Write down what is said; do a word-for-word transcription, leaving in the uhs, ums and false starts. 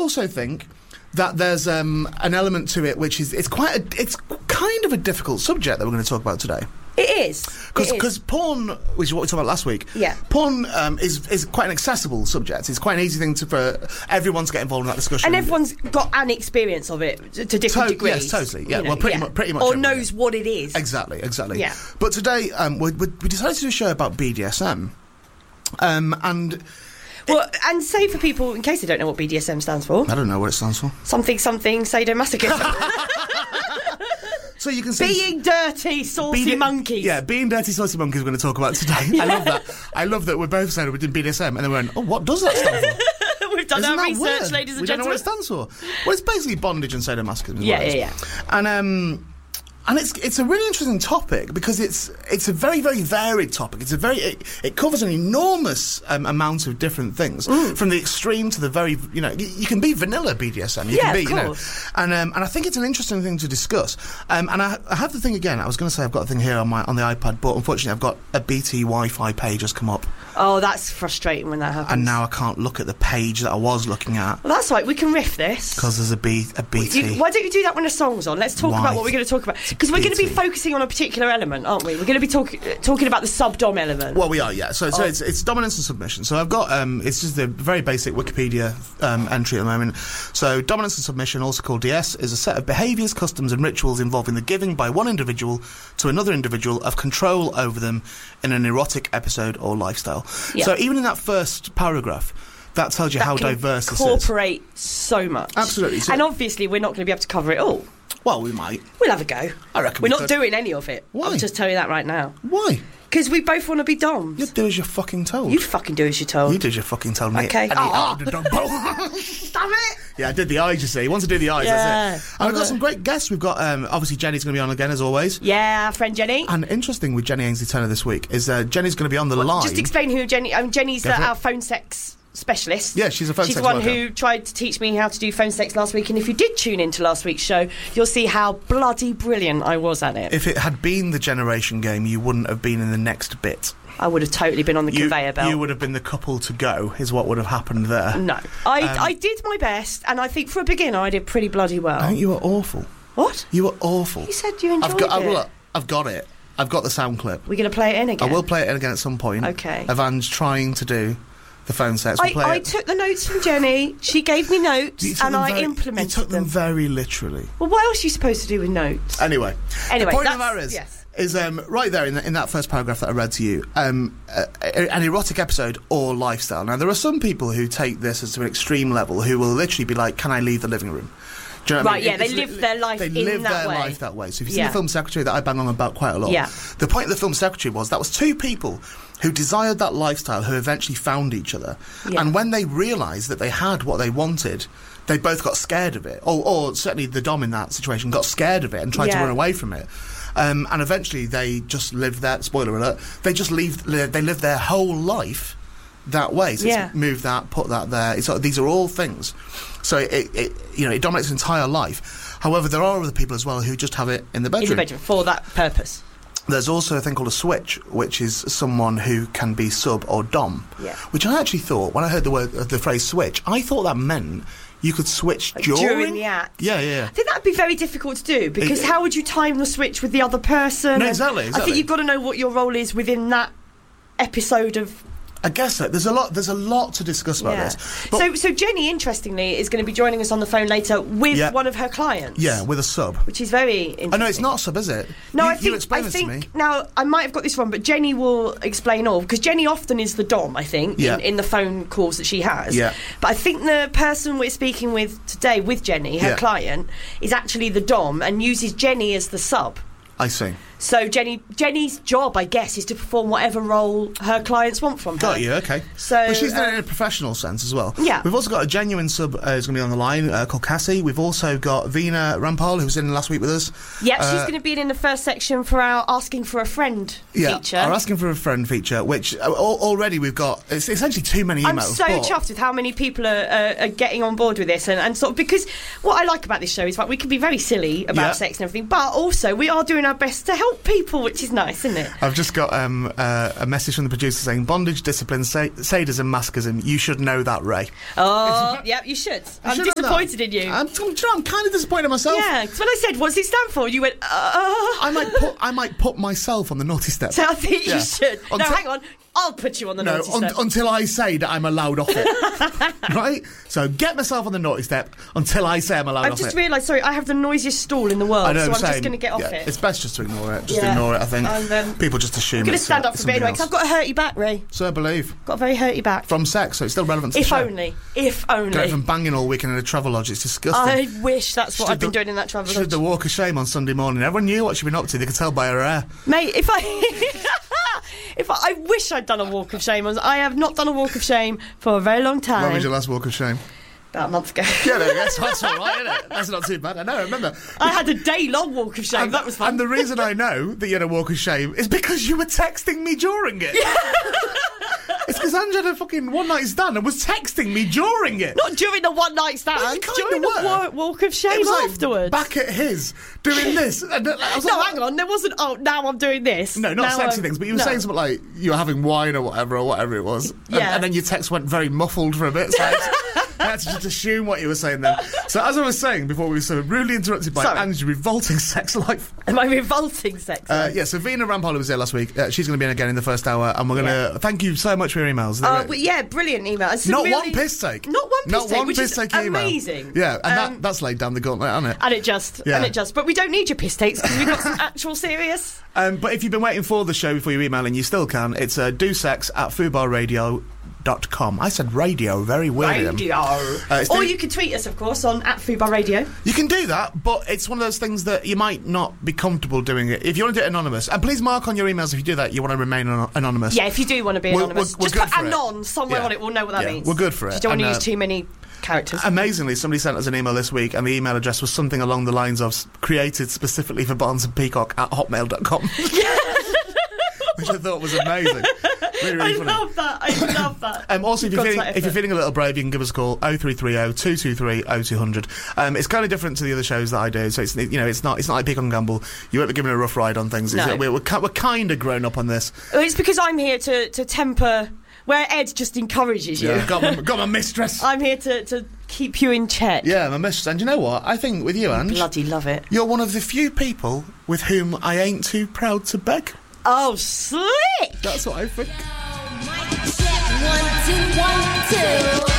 also think that there's um, an element to it which is it's quite a, it's kind of a difficult subject that we're going to talk about today. It is. Because porn, which is what we talked about last week, yeah. porn um, is is quite an accessible subject. It's quite an easy thing to, for everyone to get involved in that discussion. And everyone's got an experience of it to different to- degrees. Yes, totally. Yeah, you know, well, pretty, yeah. Mu- pretty much. Or everyone, knows yeah. what it is. Exactly, exactly. Yeah. But today, um, we, we, we decided to do a show about B D S M. Um, and... Well, and say for people, in case they don't know what B D S M stands for. I don't know what it stands for. Something, something, sadomasochism. So you can see being dirty, saucy B- monkeys. Yeah, being dirty, saucy monkeys we're going to talk about today. Yeah. I love that. I love that we're both saying we did B D S M and then we went, oh, what does that stand for? We've done Isn't our that research, weird? ladies and we gentlemen. don't know what it stands for. Well, it's basically bondage and sadomasochism. Yeah, yeah, yeah. And um, and it's it's a really interesting topic because it's it's a very very varied topic. It's a very it, it covers an enormous um, amount of different things, mm. from the extreme to the very you know you, you can be vanilla B D S M. You yeah, can be of you know, course. and um, and I think it's an interesting thing to discuss. Um, and I, I have the thing again. I was going to say I've got a thing here on my on the iPad, but unfortunately I've got a B T Wi-Fi page has come up. Oh, that's frustrating when that happens. And now I can't look at the page that I was looking at. Well, that's right. We can riff this Because there's a B a B T. You, why don't you do that when a song's on? Let's talk Why? about what we're going to talk about. Because we're going to be focusing on a particular element, aren't we? We're going to be talk, talking about the sub-dom element. Well, we are, yeah. So, so Oh. it's, it's dominance and submission. So I've got, um, it's just a very basic Wikipedia um, entry at the moment. So dominance and submission, also called D S, is a set of behaviours, customs and rituals involving the giving by one individual to another individual of control over them in an erotic episode or lifestyle. Yeah. So even in that first paragraph, that tells you that how can diverse this is. incorporate so much. Absolutely. So and obviously we're not going to be able to cover it all. Well, we might. We'll have a go. I reckon We're we not could. doing any of it. Why? I'll just tell you that right now. Why? Because we both want to be doms. You do as you're fucking told. You fucking do as you're told. You do as you're fucking told, mate. Okay. And he- Oh. Damn it! Yeah, I did the eyes, you see. Once I do the eyes, Yeah. that's it. And we've got some great guests. We've got, um, obviously, Jenny's going to be on again, as always. Yeah, our friend Jenny. And interesting with Jenny Ainsley-Turner this week is uh, Jenny's going to be on the line. Just explain who Jenny... Um, Jenny's Go uh, for it. our phone sex specialist. Yeah, she's a phone she's sex the one worker. who tried to teach me how to do phone sex last week, and if you did tune into last week's show, you'll see how bloody brilliant I was at it. If it had been the Generation game, you wouldn't have been in the next bit. I would have totally been on the You, conveyor belt. you would have been the couple to go, is what would have happened there. No. I, Um, I did my best, and I think for a beginner I did pretty bloody well. I think you were awful. What? You were awful. You said you enjoyed I've got, it. I, look, I've got it. I've got the sound clip. We're going to play it in again? I will play it in again at some point. Okay. Evan's trying to do the phone sex. We'll I, play I it. took the notes from Jenny, she gave me notes, You took and them I very- implemented You took them them. very literally. Well, what else are you supposed to do with notes? Anyway, Anyway, the point of the that's- matter is, yes. is um, right there in, the, in that first paragraph that I read to you, um, uh, an erotic episode or lifestyle. Now, there are some people who take this as to an extreme level who will literally be like, can I leave the living room? Do you know what Right, I mean? yeah, they It's live li- their life they in live that their way. life that way. So if you see Yeah. the film Secretary that I bang on about quite a lot, Yeah. the point of the film Secretary was that was two people who desired that lifestyle who eventually found each other. Yeah. And when they realised that they had what they wanted, they both got scared of it. Or, or certainly the Dom in that situation got scared of it and tried Yeah. to run away from it. Um, and eventually they just lived that, spoiler alert, they just leave, li- they live their whole life that way. So Yeah. it's move that, put that there. It's, these are all things. So it, it, you know, it dominates their entire life. However, there are other people as well who just have it in the bedroom. In the bedroom, for that purpose. There's also a thing called a switch, which is someone who can be sub or dom. Yeah. Which I actually thought, when I heard the word, the phrase switch, I thought that meant you could switch Like during, during the act. Yeah, yeah, yeah. I think that'd be very difficult to do, because It- how would you time the switch with the other person? No, And exactly, I exactly. think you've got to know what your role is within that episode of... I guess so. There's a lot. There's a lot to discuss about Yeah. this. But- So, so Jenny, interestingly, is going to be joining us on the phone later with Yeah. one of her clients. yeah, with a sub. Which is very interesting. Oh no, it's not a sub, is it? No, you, I you think explain I this think to me. now I might have got this wrong, but Jenny will explain all, because Jenny often is the dom, I think, Yeah. in, in the phone calls that she has. Yeah. But I think the person we're speaking with today, with Jenny, her Yeah. client, is actually the dom and uses Jenny as the sub. I see. So Jenny, Jenny's job, I guess, is to perform whatever role her clients want from her. Got you, okay. So, but she's done it uh, in a professional sense as well. Yeah. We've also got a genuine sub uh, who's going to be on the line uh, called Cassie. We've also got Veena Rampal, who was in last week with us. Yeah, she's Uh, going to be in the first section for our Asking for a Friend Yeah, feature. our Asking for a Friend feature, which uh, al- already we've got, it's essentially too many emails. I'm so but chuffed with how many people are, uh, are getting on board with this, and, and sort of, because what I like about this show is that we can be very silly about Yeah. sex and everything, but also we are doing our best to help help people, which is nice, isn't it? I've just got um, uh, a message from the producer saying, bondage, discipline, sa- sadism, masochism. You should know that, Ray. Oh, yeah, you should. I I'm should disappointed in you. I'm, I'm, I'm kind of disappointed in myself. Yeah, because when I said, what's it stand for? You went, uh... I might put I might put myself on the naughty step. So I think yeah. you should. Until, no, hang on. I'll put you on the no, naughty un- step. until I say that I'm allowed off it. Right? So get myself on the naughty step until I say I'm allowed I've off it. I've just realised, sorry, I have the noisiest stool in the world, I know, so I'm same. just going to get off yeah, it. It's best just to ignore it. Just yeah. ignore it, I think. Um, People just assume I'm going to it's, stand uh, up for a bit anyway, because I've got a hurty back, Ray. So I believe. Got a very hurty back. From sex, so it's still relevant to if the show. only. If only. Going from banging all weekend in a travel lodge, it's disgusting. I wish that's what Should I've been the, doing in that travel should lodge. the walk of shame on Sunday morning. Everyone knew what she'd been up to. They could tell by her hair. Mate, if I... If I, I wish I'd done a walk of shame. I have not done a walk of shame for a very long time. When was your last walk of shame? About a month ago. Yeah, there you go. That's all right, isn't it? That's not too bad. I know, I remember. I had a day-long walk of shame. And, that was fun. And the reason I know that you had a walk of shame is because you were texting me during it. Yeah. It's because Ange had a fucking one-night stand and was texting me during it. Not during the one-night stand. Well, during the wa- walk of shame it was like afterwards. Back at his, doing this. And I was no, like, hang on. There wasn't, oh, now I'm doing this. No, not now sexy I'm, things, but you were no. saying something like you were having wine or whatever, or whatever it was. And, Yeah. and then your text went very muffled for a bit. So I, had to, I had to just assume what you were saying then. So as I was saying before, we were so rudely interrupted by Sorry. Ange's revolting sex life. My revolting sex Uh, life. yeah, so Vina Rampoli was there last week. Uh, she's going to be in again in the first hour, and we're going to Yeah. thank you so much for your emails. Uh, well, yeah, brilliant email. It's Not really, one piss take. Not one piss Not take, one which piss is take email. amazing. Yeah, and Um, that, that's laid down the gauntlet, hasn't it? And it just, Yeah. and it just. But we don't need your piss takes because we've got some actual serious. Um, but if you've been waiting for the show before you email, and you still can, it's uh, do sex at fubar radio dot com. I said radio, very weird. Radio. Uh, or the, you can tweet us, of course, on at Fubar Radio. You can do that, but it's one of those things that you might not be comfortable doing it. If you want to do it anonymous, and please mark on your emails if you do that, you want to remain an- anonymous. Yeah, if you do want to be We're- anonymous, we're- we're just good put for it. anon somewhere Yeah. on it. We'll know what that Yeah, means. we're good for it. You don't want to And, use uh, too many characters. Amazingly, somebody sent us an email this week, and the email address was something along the lines of s- created specifically for Barnes and Peacock at hotmail dot com. Which I thought was amazing. Really, really I funny. love that. I love that. Um, also, if you're, Got feeling, that if you're effort. feeling a little brave, you can give us a call oh three three oh, two two three, oh two hundred. Um, it's kind of different to the other shows that I do, so it's you know it's not it's not like Pick on Gamble. You won't be given a rough ride on things. No. We're, we're, ki- we're kind of grown up on this. Well, it's because I'm here to, to temper where Ed just encourages you. Yeah, got my, got my mistress. I'm here to, to keep you in check. Yeah, my mistress. And you know what? I think with you, Ange, Bloody love it. you're one of the few people with whom I ain't too proud to beg. Oh, slick! That's what I think. One, two, one, two.